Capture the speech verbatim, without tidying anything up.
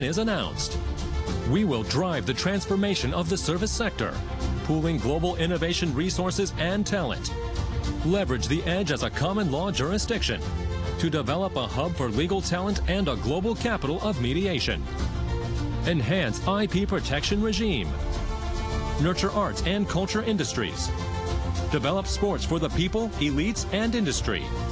is announced. We will drive the transformation of the service sector, pooling global innovation resources and talent. Leverage the edge as a common law jurisdiction to develop a hub for legal talent and a global capital of mediation. Enhance I P protection regime. Nurture arts and culture industries. Develop sports for the people, elites, and industry.